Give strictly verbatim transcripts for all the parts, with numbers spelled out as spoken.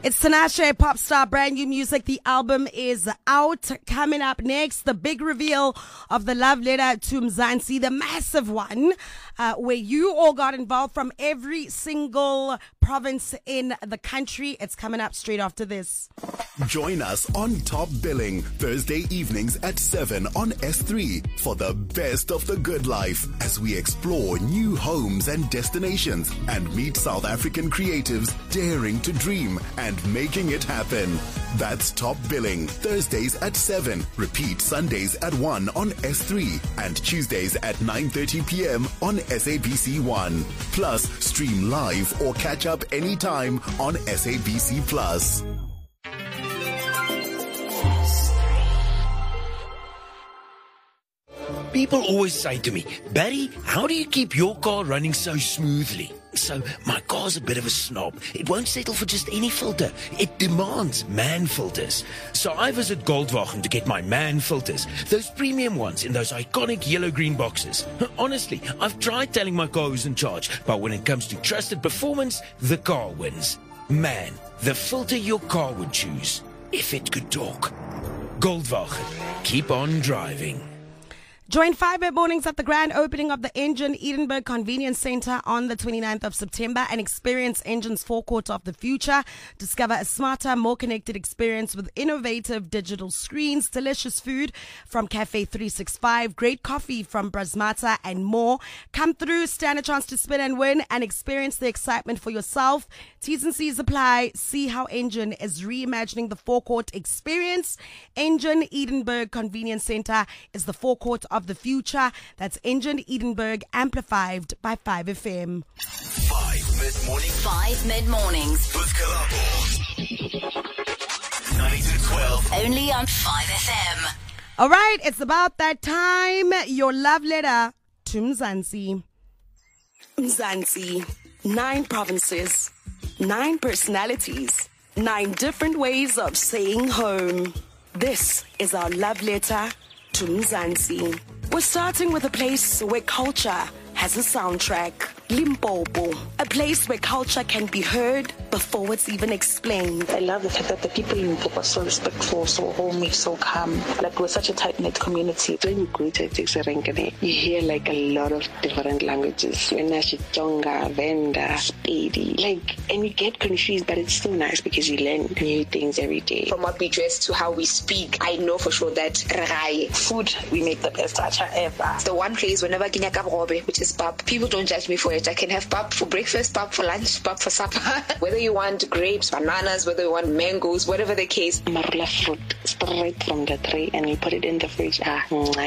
It's Tinashe, pop star, brand new music. The album is out. Coming up next, the big reveal of the love letter to Mzansi, the massive one, uh, where you all got involved from every single province in the country. It's coming up straight after this. Join us on Top Billing, Thursday evenings at seven on S three for the best of the good life as we explore new homes and destinations and meet South African creatives daring to dream and making it happen. That's Top Billing, Thursdays at seven. Repeat Sundays at one on S three and Tuesdays at nine thirty p.m. on S A B C one. Plus, stream live or catch up anytime on S A B C Plus. People always say to me, Barry, how do you keep your car running so smoothly? So my car's a bit of a snob. It won't settle for just any filter. It demands man filters. So I visit Goldwagen to get my man filters, those premium ones in those iconic yellow-green boxes. Honestly, I've tried telling my car who's in charge, but when it comes to trusted performance, the car wins. Man, the filter your car would choose, if it could talk. Goldwagen, keep on driving. Join five Mid Mornings at the grand opening of the Engen Edinburgh Convenience Centre on the twenty-ninth of September and experience Engen's forecourt of the future. Discover a smarter, more connected experience with innovative digital screens, delicious food from Cafe three sixty-five, great coffee from Brasmata and more. Come through, stand a chance to spin and win and experience the excitement for yourself. T's and C's apply. See how Engen is reimagining the forecourt experience. Engen Edinburgh Convenience Centre is the forecourt of the future. That's Engen Edinburgh, amplified by five F M. Five Mid-Morning. Five Mid-Mornings. With Kalabo. nine to twelve. Only on five F M. All right, it's about that time. Your love letter to Mzansi. Mzansi. Nine provinces. Nine personalities. Nine different ways of saying home. This is our love letter to Mzansi. We're starting with a place where culture has a soundtrack. Limpopo, a place where culture can be heard before it's even explained. I love the fact that the people in Limpopo are so respectful, so homey, so calm. Like, we're such a tight-knit community. When you go to Tixerenkene, you hear like a lot of different languages. Tonga, Venda, Spedi. Like, and you get confused, but it's still nice because you learn new things every day. From what we dress to how we speak, I know for sure that Rai food, we make the best acha ever. It's the one place whenever I get karobe, which is pap, people don't judge me for it. I can have pap for breakfast, pap for lunch, pap for supper. Whether you want grapes, bananas, whether you want mangoes, whatever the case. Marula fruit straight from the tree and you put it in the fridge. Ah,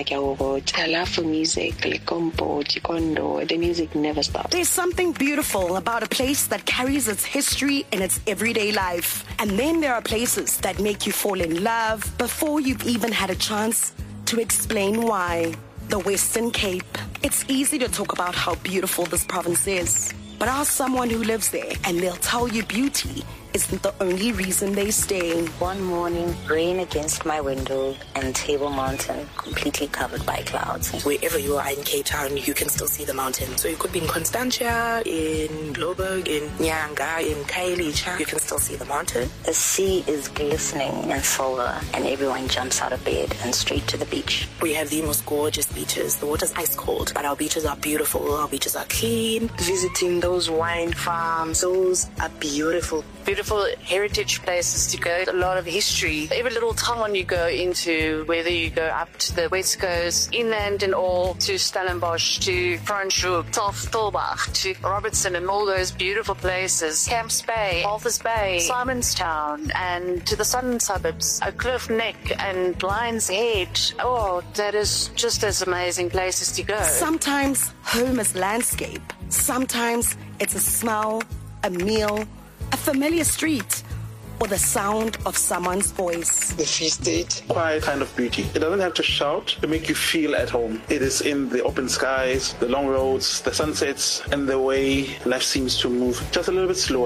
I love for music, Likompo, Chikondo. The music never stops. There's something beautiful about a place that carries its history in its everyday life. And then there are places that make you fall in love before you've even had a chance to explain why. The Western Cape. It's easy to talk about how beautiful this province is, but ask someone who lives there and they'll tell you beauty isn't the only reason they stay. One morning, rain against my window and Table Mountain completely covered by clouds. Wherever you are in Cape Town, you can still see the mountain. So you could be in Constantia, in Joburg, in Nyanga, in Khayelitsha, you can still see the mountain. The sea is glistening and silver and everyone jumps out of bed and straight to the beach. We have the most gorgeous beaches. The water's ice cold, but our beaches are beautiful. Our beaches are clean. Visiting those wine farms, those are beautiful. Beautiful heritage places to go, a lot of history. Every little town you go into, whether you go up to the west coast, inland and all, to Stellenbosch, to Franschhoek, Tolbach, to Robertson and all those beautiful places, Camps Bay, Arthur's Bay, Simonstown, and to the southern suburbs, Cliff Neck and Lions Head. Oh, that is just as amazing places to go. Sometimes home is landscape. Sometimes it's a smell, a meal, a familiar street, or the sound of someone's voice. The Free State, quiet kind of beauty. It doesn't have to shout to make you feel at home. It is in the open skies, the long roads, the sunsets, and the way life seems to move just a little bit slower.